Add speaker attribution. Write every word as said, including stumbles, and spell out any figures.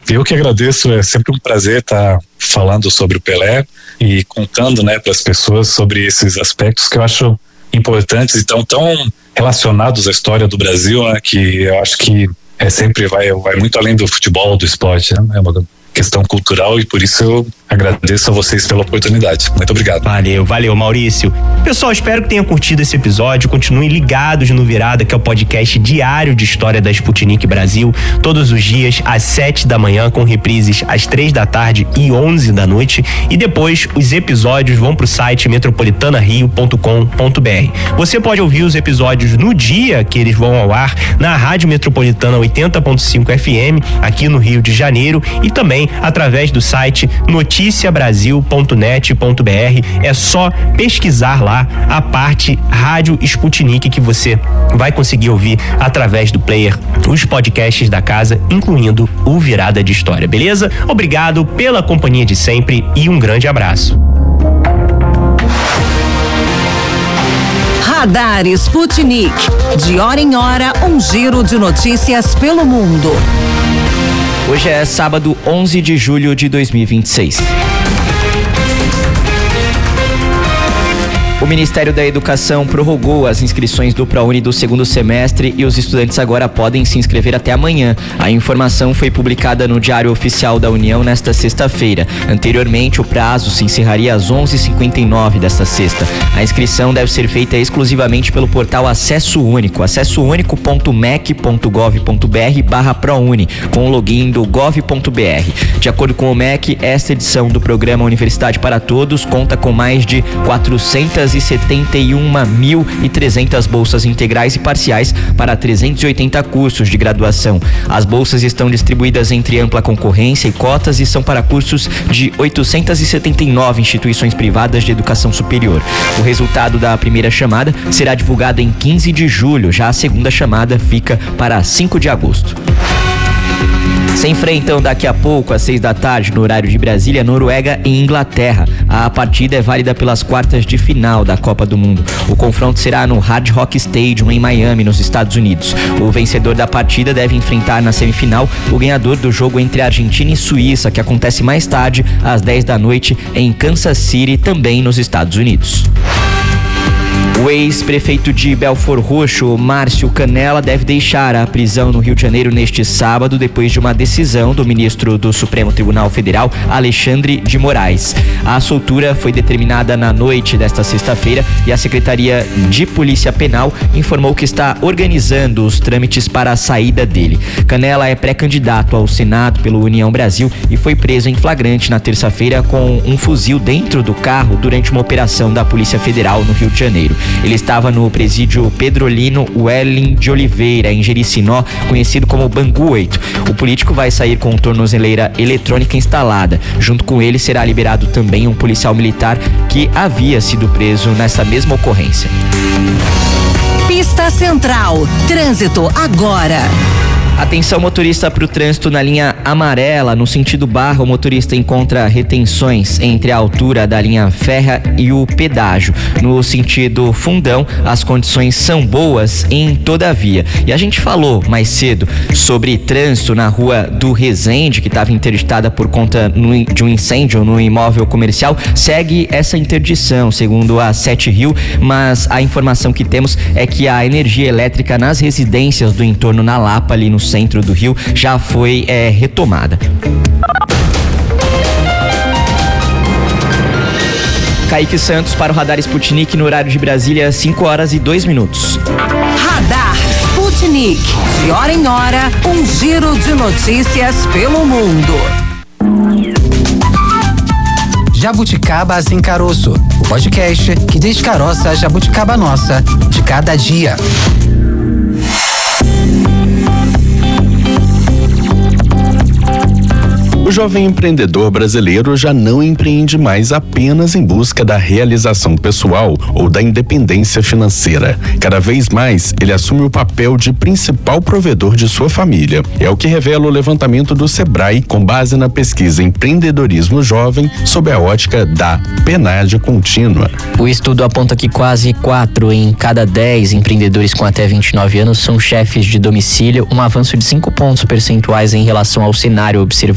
Speaker 1: Eu que agradeço, é sempre um prazer estar falando sobre o Pelé e contando, né, para as pessoas sobre esses aspectos que eu acho importantes e tão, tão relacionados à história do Brasil, né, que eu acho que é sempre vai, vai muito além do futebol, do esporte, né? É uma questão cultural e por isso eu agradeço a vocês pela oportunidade. Muito obrigado.
Speaker 2: Valeu, valeu, Maurício. Pessoal, espero que tenham curtido esse episódio. Continuem ligados no Virada, que é o podcast diário de história da Sputnik Brasil, todos os dias às sete da manhã, com reprises às três da tarde e onze da noite. E depois os episódios vão pro site metropolitana rio ponto com ponto b r. Você pode ouvir os episódios no dia que eles vão ao ar na Rádio Metropolitana oitenta ponto cinco F M, aqui no Rio de Janeiro, e também através do site notícia brasil ponto net ponto b r. É só pesquisar lá a parte Rádio Sputnik que você vai conseguir ouvir através do player os podcasts da casa, incluindo o Virada de História, beleza? Obrigado pela companhia de sempre e um grande abraço.
Speaker 3: Radar Sputnik. De hora em hora, um giro de notícias pelo mundo.
Speaker 4: Hoje é sábado, onze de julho de dois mil e vinte e seis. O Ministério da Educação prorrogou as inscrições do ProUni do segundo semestre e os estudantes agora podem se inscrever até amanhã. A informação foi publicada no Diário Oficial da União nesta sexta-feira. Anteriormente, o prazo se encerraria às onze e cinquenta e nove desta sexta. A inscrição deve ser feita exclusivamente pelo portal Acesso Único, acesso único ponto mec ponto gov ponto br barra ProUni, com o login do gov ponto br. De acordo com o M E C, esta edição do programa Universidade para Todos conta com mais de quatrocentas e setenta e uma mil e trezentas bolsas integrais e parciais para trezentos e oitenta cursos de graduação. As bolsas estão distribuídas entre ampla concorrência e cotas e são para cursos de oitocentas e setenta e nove instituições privadas de educação superior. O resultado da primeira chamada será divulgado em quinze de julho, já a segunda chamada fica para cinco de agosto. Se enfrentam daqui a pouco, às seis da tarde, no horário de Brasília, Noruega e Inglaterra. A partida é válida pelas quartas de final da Copa do Mundo. O confronto será no Hard Rock Stadium, em Miami, nos Estados Unidos. O vencedor da partida deve enfrentar na semifinal o ganhador do jogo entre Argentina e Suíça, que acontece mais tarde, às dez da noite, em Kansas City, também nos Estados Unidos. O ex-prefeito de Belford Roxo, Márcio Canella, deve deixar a prisão no Rio de Janeiro neste sábado, depois de uma decisão do ministro do Supremo Tribunal Federal, Alexandre de Moraes. A soltura foi determinada na noite desta sexta-feira e a Secretaria de Polícia Penal informou que está organizando os trâmites para a saída dele. Canella é pré-candidato ao Senado pelo União Brasil e foi preso em flagrante na terça-feira com um fuzil dentro do carro durante uma operação da Polícia Federal no Rio de Janeiro. Ele estava no presídio Pedrolino Welling de Oliveira, em Jericinó, conhecido como Bangu oito. O político vai sair com tornozeleira eletrônica instalada. Junto com ele será liberado também um policial militar que havia sido preso nessa mesma ocorrência.
Speaker 3: Pista Central. Trânsito agora.
Speaker 4: Atenção, motorista, para o trânsito na linha amarela. No sentido Barra, o motorista encontra retenções entre a altura da linha férrea e o pedágio. No sentido Fundão, as condições são boas em toda a via. E a gente falou mais cedo sobre trânsito na rua do Resende, que estava interditada por conta de um incêndio no imóvel comercial. Segue essa interdição, segundo a Sete Rio, mas a informação que temos é que a energia elétrica nas residências do entorno na Lapa, ali no centro do Rio, já foi é, retomada. Kaique Santos para o Radar Sputnik no horário de Brasília, cinco horas e dois minutos.
Speaker 3: Radar Sputnik. De hora em hora, um giro de notícias pelo mundo.
Speaker 5: Jabuticaba Sem Caroço, o podcast que descaroça a jabuticaba nossa de cada dia.
Speaker 6: O jovem empreendedor brasileiro já não empreende mais apenas em busca da realização pessoal ou da independência financeira. Cada vez mais, ele assume o papel de principal provedor de sua família. É o que revela o levantamento do Sebrae com base na pesquisa Empreendedorismo Jovem sob a ótica da PNAD contínua.
Speaker 7: O estudo aponta que quase quatro em cada dez empreendedores com até vinte e nove anos são chefes de domicílio, um avanço de cinco pontos percentuais em relação ao cenário observado